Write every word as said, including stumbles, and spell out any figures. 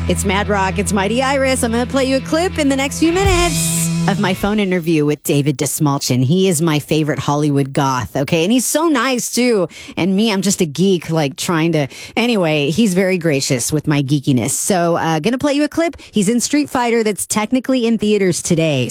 It's Mad Rock. It's Mighty Iris. I'm going to play you a clip in the next few minutes of my phone interview with David Dastmalchian. He is my favorite Hollywood goth, okay? And he's so nice, too. And me, I'm just a geek, like, trying to... Anyway, he's very gracious with my geekiness. So, uh, going to play you a clip. He's in Street Fighter that's technically in theaters today.